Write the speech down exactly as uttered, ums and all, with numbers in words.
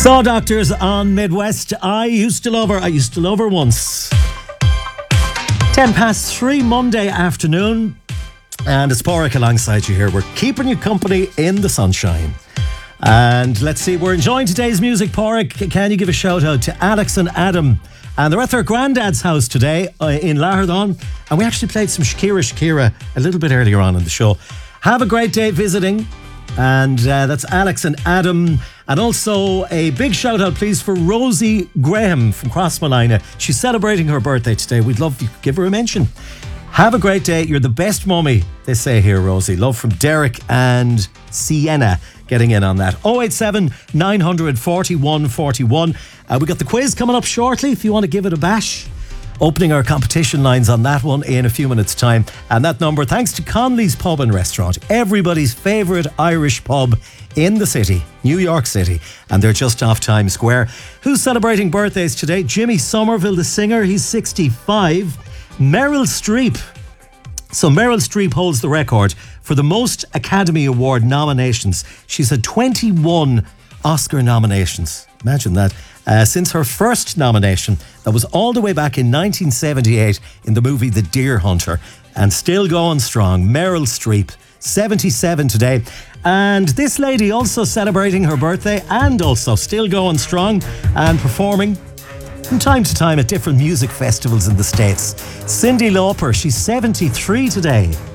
Saw Doctors on Midwest. I used to love her. I used to love her once. Ten past three Monday afternoon. And it's Pádraig alongside you here. We're keeping you company in the sunshine. And let's see, we're enjoying today's music. Pádraig, can you give a shout out to Alex and Adam? And they're at their granddad's house today uh, in Lahardon. And we actually played some Shakira Shakira a little bit earlier on in the show. Have a great day visiting. And uh, that's Alex and Adam. And also a big shout out, please, for Rosie Graham from Crossmolina. She's celebrating her birthday today. We'd love you to give her a mention. Have a great day. You're the best mummy, they say here, Rosie. Love from Derek and Sienna getting in on that. oh eight seven, nine four one, four one. Uh, we got the quiz coming up shortly if you want to give it a bash. Opening our competition lines on that one in a few minutes' time. And that number, thanks to Conley's Pub and Restaurant, everybody's favourite Irish pub in the city, New York City. And they're just off Times Square. Who's celebrating birthdays today? Jimmy Somerville, the singer, he's sixty-five. Meryl Streep. So Meryl Streep holds the record for the most Academy Award nominations. She's had twenty-one Oscar nominations. Imagine that. Uh, since her first nomination, that was all the way back in nineteen seventy-eight in the movie The Deer Hunter. And still going strong. Meryl Streep, seventy-seven today. And this lady also celebrating her birthday and also still going strong and performing from time to time at different music festivals in the States. Cyndi Lauper, she's seventy-three today.